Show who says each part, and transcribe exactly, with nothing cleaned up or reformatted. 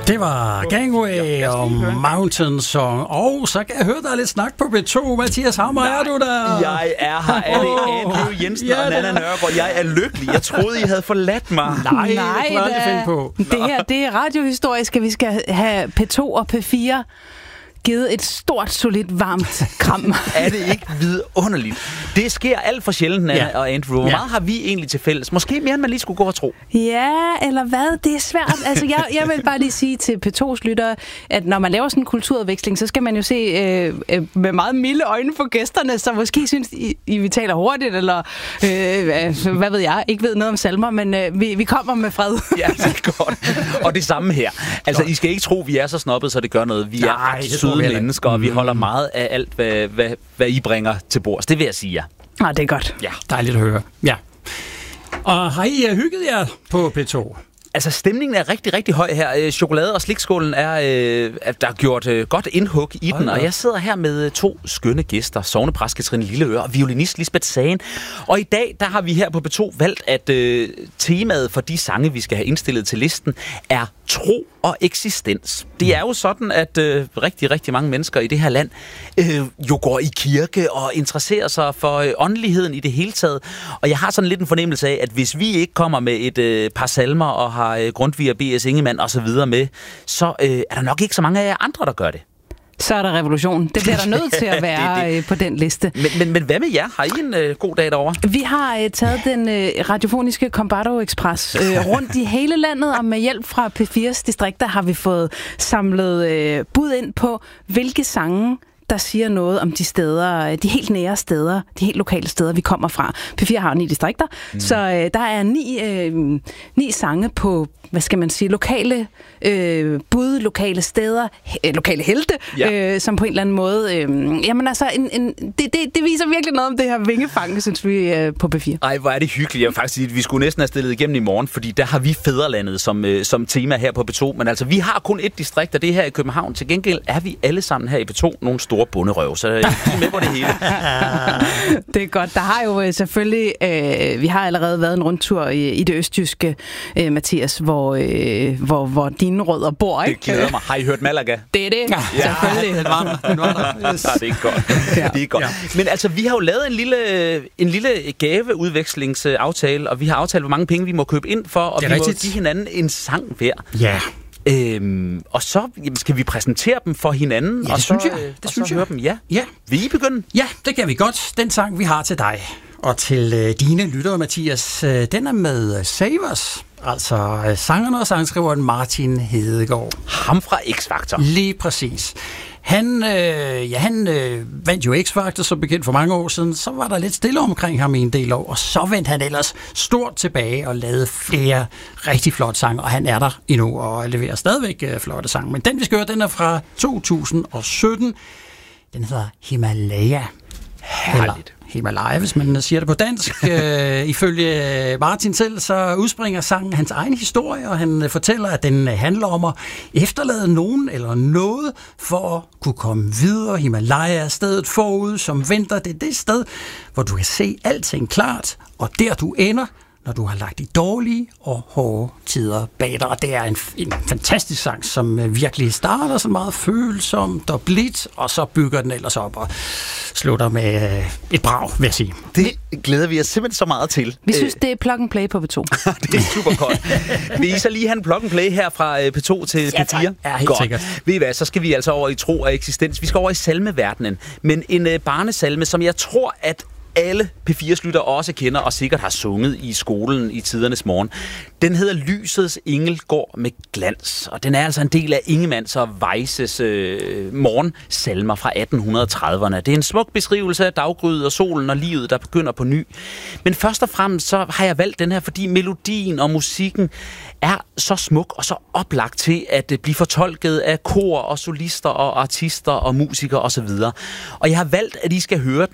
Speaker 1: Det var Gangway og Mountain Song. Og så kan jeg høre, der er lidt snak på B to. Mathias Hammer, er du der?
Speaker 2: Jeg er her. Er det Andrew Jensen ja, og Nanna Nørgaard? Jeg er lykkelig. Jeg troede, I havde forladt mig.
Speaker 1: Nej,
Speaker 3: Nej
Speaker 1: det kan jeg finde på.
Speaker 3: Det her, det er radiohistorisk, at vi skal have P to og P fire givet et stort, solidt, varmt kram.
Speaker 2: Er det ikke vidunderligt? Det sker alt for sjældent, Nanna ja. og Andrew. Hvor
Speaker 1: ja.
Speaker 2: meget har vi egentlig til fælles? Måske mere, end man lige skulle gå og tro.
Speaker 3: Ja, eller hvad? Det er svært. Altså, jeg, jeg vil bare lige sige til P to's lyttere, at når man laver sådan en kulturudveksling, så skal man jo se øh, øh, med meget milde øjne på gæsterne, så måske synes, I, I vi taler hurtigt, eller øh, hvad ved jeg, ikke ved noget om salmer, men øh, vi, vi kommer med fred.
Speaker 2: Ja, det er godt. Og det samme her. Altså, I skal ikke tro, vi er så snobbet, så det gør noget. Vi er ret søde mennesker, og vi holder meget af alt, hvad, hvad, hvad I bringer til bords. Det vil jeg sige, ja.
Speaker 3: Ah, det er godt.
Speaker 2: Ja.
Speaker 1: Dejligt at høre. Ja. Og har I hygget jer på P to?
Speaker 2: Altså, stemningen er rigtig, rigtig høj her. Chokolade- og slikskålen er, øh, der er gjort øh, godt indhug i den, og jeg sidder her med to skønne gæster. Sognepræst Katrine Lilleøre og violinist Lisbeth Sagen. Og i dag, der har vi her på P to valgt, at øh, temaet for de sange, vi skal have indstillet til listen, er tro og eksistens. Det er jo sådan, at øh, rigtig, rigtig mange mennesker i det her land øh, jo går i kirke og interesserer sig for øh, åndeligheden i det hele taget. Og jeg har sådan lidt en fornemmelse af, at hvis vi ikke kommer med et øh, par salmer og har øh, Grundtvig og B S Ingemann og så videre med, så øh, er der nok ikke så mange af jer andre, der gør det.
Speaker 3: Så er der revolution. Det bliver der nødt til at være det, det. på den liste.
Speaker 2: Men, men, men hvad med jer? Har I en øh, god dag derovre?
Speaker 3: Vi har øh, taget den øh, radiofoniske Combardo Express øh, rundt i hele landet, og med hjælp fra P fires distrikter har vi fået samlet øh, bud ind på, hvilke sange der siger noget om de steder, de helt nære steder, de helt lokale steder, vi kommer fra. P fire har ni distrikter, mm. så øh, der er ni, øh, ni sange på, hvad skal man sige, lokale øh, bud, lokale steder, he, lokale helte, ja. øh, som på en eller anden måde, øh, jamen altså, en, en, det, det, det viser virkelig noget om det her vingefang, synes vi, øh, på P fire.
Speaker 2: Ej, hvor er det hyggeligt. Jeg vil faktisk sige, at vi skulle næsten have stillet igennem i morgen, fordi der har vi fædrelandet som, øh, som tema her på P to, men altså, vi har kun et distrikt, og det er her i København. Til gengæld er vi alle sammen her i P to nogle store bunderøv, så jeg er med på det hele.
Speaker 3: Det er godt. Der har jo selvfølgelig, øh, vi har allerede været en rundtur i, i det østjyske, øh, Mathias, hvor, øh, hvor, hvor dine rødder bor, ikke?
Speaker 2: Det glæder mig. Har I hørt Malaga?
Speaker 3: Det er det, ja. Selvfølgelig.
Speaker 1: Den var der. Den var der.
Speaker 2: Yes. Ja, det er godt. Ja. Det er godt. Ja. Men altså, vi har jo lavet en lille, en lille gaveudvekslingsaftale, og vi har aftalt, hvor mange penge vi må købe ind for, og vi rigtigt. må give hinanden en sang hver.
Speaker 1: Ja.
Speaker 2: Øhm, og så jamen, skal vi præsentere dem for hinanden,
Speaker 1: ja,
Speaker 2: og
Speaker 1: det
Speaker 2: så,
Speaker 1: synes jeg.
Speaker 2: øh,
Speaker 1: Det
Speaker 2: og
Speaker 1: synes
Speaker 2: så
Speaker 1: jeg.
Speaker 2: høre dem. Ja.
Speaker 1: Ja.
Speaker 2: Vil I begynde?
Speaker 1: Ja, det kan vi godt. Den sang, vi har til dig og til øh, dine lyttere, Mathias, øh, den er med Savers. Altså øh, sangeren og sangskriveren Martin Hedegaard.
Speaker 2: Ham fra X-Factor.
Speaker 1: Lige præcis. Han, øh, ja, han øh, vandt jo X-Factor, som bekendt for mange år siden. Så var der lidt stille omkring ham i en del år, og så vendte han ellers stort tilbage og lavede flere rigtig flotte sange, og han er der endnu og leverer stadigvæk øh, flotte sange. Men den, vi skal høre, den er fra to tusind og sytten. Den hedder Himalaya.
Speaker 2: Herligt.
Speaker 1: Himalaya, hvis man siger det på dansk. øh, ifølge Martin selv, så udspringer sangen hans egen historie, og han fortæller, at den handler om at efterlade nogen eller noget for at kunne komme videre. Himalaya er stedet forud, som venter. Det er det sted, hvor du kan se alting klart, og der du ender, når du har lagt de dårlige og hårde tider bag dig. Og det er en, en fantastisk sang, som virkelig starter så meget følsomt og blidt, og så bygger den ellers op og slutter med et brag, vil jeg sige.
Speaker 2: Det glæder vi os simpelthen så meget til.
Speaker 3: Vi synes, det er plug and play på P to.
Speaker 2: Det er super godt. Vil I så lige have en plug and play her fra P to til
Speaker 1: ja,
Speaker 2: P fire?
Speaker 1: Ja, helt
Speaker 2: godt.
Speaker 1: sikkert.
Speaker 2: Ved I hvad, så skal vi altså over i tro og eksistens. Vi skal over i salmeverdenen. Men en uh, barnesalme, som jeg tror, at alle P fires lytter også kender og sikkert har sunget i skolen i tidernes morgen. Den hedder Lysets engel går med glans, og den er altså en del af Ingemanns og Weisses øh, morgensalmer fra atten trediverne. Det er en smuk beskrivelse af daggryet og solen og livet, der begynder på ny. Men først og fremmest så har jeg valgt den her, fordi melodien og musikken er så smuk og så oplagt til at blive fortolket af kor og solister og artister og musikere osv. Og jeg har valgt, at I skal høre